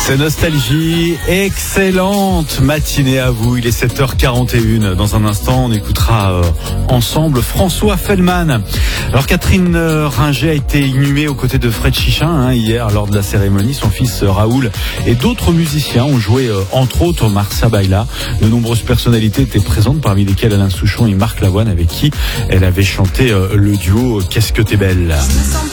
C'est Nostalgie, excellente matinée à vous, il est 7h41. Dans un instant, on écoutera ensemble François Fellman. Alors Catherine Ringer a été inhumée aux côtés de Fred Chichin hier lors de la cérémonie. Son fils Raoul et d'autres musiciens ont joué entre autres Marcia Baila. De nombreuses personnalités étaient présentes, parmi lesquelles Alain Souchon et Marc Lavoine, avec qui elle avait chanté le duo Qu'est-ce que t'es belle.